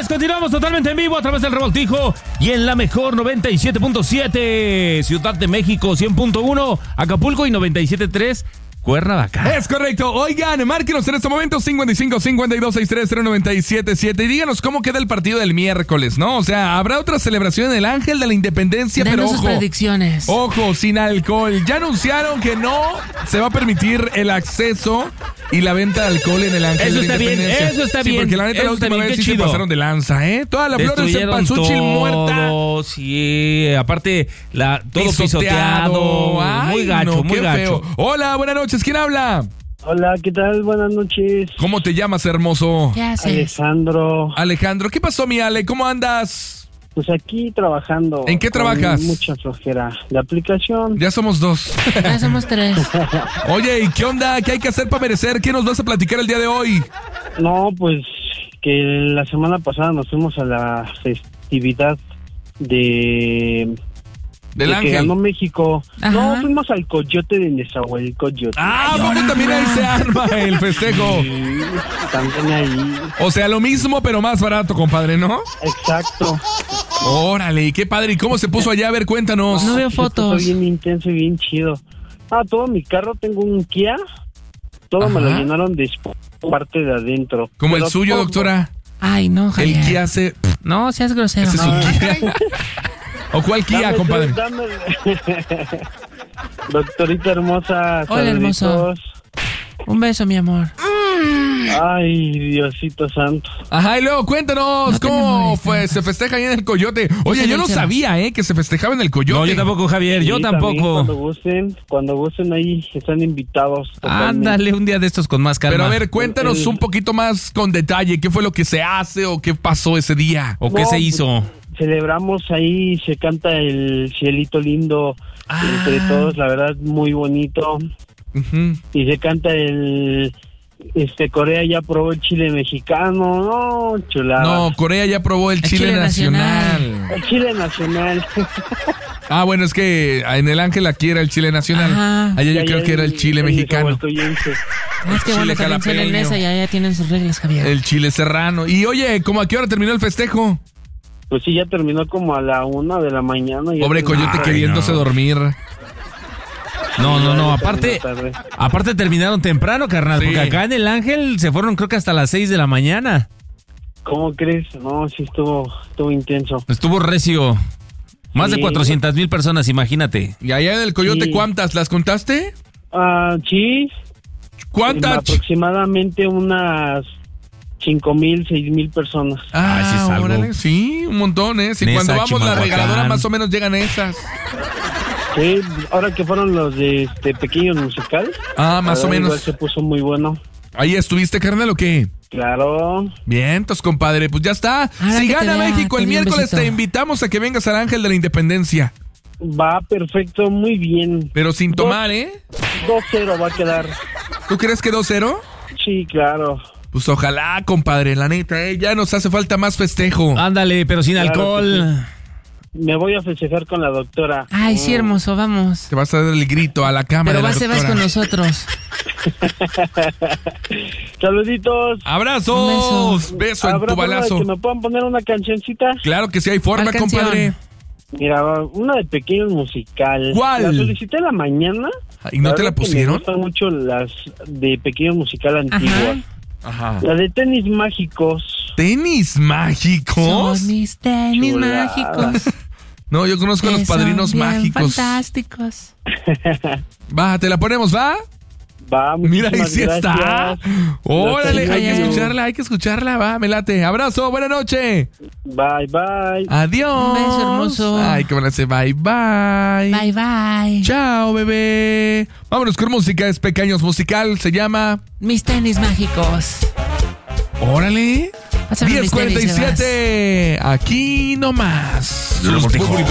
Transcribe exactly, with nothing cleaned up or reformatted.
Continuamos totalmente en vivo a través del Revoltijo y en la mejor noventa y siete punto siete, Ciudad de México cien punto uno, Acapulco y noventa y siete punto tres, Cuernavaca. Es correcto. Oigan, márquenos en este momento cincuenta y cinco, cincuenta y dos, sesenta y tres, cero noventa y siete siete y díganos cómo queda el partido del miércoles, ¿no? O sea, habrá otra celebración en el Ángel de la Independencia, Denos pero sus ojo, predicciones. ojo, sin alcohol. Ya anunciaron que no se va a permitir el acceso y la venta de alcohol en el Ángel Eso de la está bien, Independencia. eso está Sí, bien, porque la neta eso la está última bien, vez qué sí se chido. pasaron de lanza, ¿eh? Toda la flor de Destruyeron cempasúchil muerta. todo, sí, aparte, la, todo Pisoteado. pisoteado. Ay, muy gacho, no, muy qué gacho. feo. Hola, buenas noches, ¿quién habla? Hola, ¿qué tal? Buenas noches. ¿Cómo te llamas, hermoso? ¿Qué haces? Alejandro. Alejandro, ¿qué pasó, mi Ale? ¿Cómo andas? Pues aquí trabajando. ¿En qué con trabajas? Mucha flojera. La aplicación. Ya somos dos. Ya somos tres. Oye, ¿y qué onda? ¿Qué hay que hacer para merecer? ¿Qué nos vas a platicar el día de hoy? No, pues que la semana pasada nos fuimos a la festividad de... Del de que Ángel. ganó México. Ajá. No, fuimos al Coyote de Nezahualcóyotl. Ah, ¿cómo también ahí se arma el festejo? Sí, también ahí. O sea, lo mismo, pero más barato, compadre, ¿no? Exacto. Órale, y qué padre. ¿Y cómo se puso allá? A ver, cuéntanos. No veo Se puso fotos. bien intenso y bien chido. Ah, todo mi carro, tengo un Kia. Todo me lo Ajá. llenaron de parte de adentro. Como el Pero suyo, todo- doctora. Ay, no, El Javier. Kia hace... No, seas grosero. Ese es No. su Kia. ¿O cuál Kia, Dame, compadre? dame. Doctorita hermosa, Hola, hermoso. saluditos. Un beso, mi amor. Ay, Diosito santo. Ajá, y luego cuéntanos No te cómo enamores, fue, tanto. se festeja ahí en el Coyote. Oye, soy yo el no Sebas. sabía, ¿eh? Que se festejaba en el Coyote. No, yo tampoco, Javier, yo Sí, también, tampoco. Cuando gusten, cuando gusten ahí están invitados. totalmente. Ándale, un día de estos con más calma. Pero a ver, cuéntanos El- un poquito más con detalle. ¿Qué fue lo que se hace o qué pasó ese día? ¿O qué No, se hizo? Celebramos ahí, se canta el cielito lindo Ah. entre todos, la verdad, muy bonito. Ujú. Y se canta el... Este, Corea ya probó el chile mexicano, no, chulada. No, Corea ya probó el El chile, chile nacional. nacional. El chile nacional. Ah, bueno, es que en el Ángel aquí era el chile nacional. Ajá. Allá yo Y creo allá que era el chile mexicano. nezahualcóyotl. Es que Chile bueno, también suelen jalapeño. esa y allá tienen sus reglas, Javier. El chile serrano. Y oye, ¿cómo a qué hora terminó el festejo? Pues sí, ya terminó como a la una de la mañana. ya Pobre terminó. Coyote Ay, queriéndose no. dormir. No, no, no, Ya aparte, terminó tarde. aparte terminaron temprano, carnal, Sí. porque acá en el Ángel se fueron creo que hasta las seis de la mañana. ¿Cómo crees? No, sí estuvo, estuvo intenso. Estuvo recio. Más de Sí. cuatrocientas mil personas, imagínate. ¿Y allá en el Coyote Sí. cuántas? ¿Las contaste? Ah, sí. ¿Cuántas? Aproximadamente unas cinco mil, seis mil personas. Ah, Ah, sí es algo. órale, sí, un montón, ¿eh? Si Nesa, cuando vamos la Chimalhuacán. regaladora más o menos llegan esas. Sí, ahora que fueron los de este pequeño musical. Ah, más la o verdad, igual menos. se puso muy bueno. ¿Ahí estuviste, carnal, o qué? Claro. Bien, entonces, compadre, pues ya está. Ahora Si que te gana vea, México te el doy un miércoles, besito. te invitamos a que vengas al Ángel de la Independencia. Va perfecto, muy bien. Pero sin Dos- tomar, ¿eh? dos cero va a quedar. ¿Tú crees que dos cero? Sí, claro. Pues ojalá, compadre, la neta, ¿eh? Ya nos hace falta más festejo. Ándale, pero sin Claro alcohol. Me voy a festejar con la doctora. Ay, sí, hermoso, vamos. Te vas a dar el grito a la cámara. Pero de la vas, te vas doctora. con nosotros. Saluditos. ¡Abrazos! Un Beso en ¿Habrá tu forma de balazo. que me puedan poner una cancioncita? Claro que sí hay forma, ¿Cuál canción? compadre. Mira, una de pequeño musical. ¿Cuál? La solicité en la mañana. ¿Y no te la verdad que pusieron? Me gustan mucho las de pequeño musical antiguas. Ajá. La de tenis mágicos. ¿Tenis mágicos? Son mis tenis Chulada. mágicos. No, yo conozco a los que son padrinos bien mágicos. fantásticos. Va, te la ponemos, ¿va? Va, Mira, ahí muchísimas sí está. gracias. Órale, Los hay que extraño. escucharla, hay que escucharla, va, me late. Abrazo, buena noche. Bye, bye. Adiós. Un beso hermoso. Ay, cómo le hace, bye, bye. Bye, bye. Chao, bebé. Vámonos con música, es Pequeños Musical, se llama... Mis tenis mágicos. Órale. Pásame diez mis cuarenta y tenis, Sebas. siete. Aquí nomás. Revoltijo.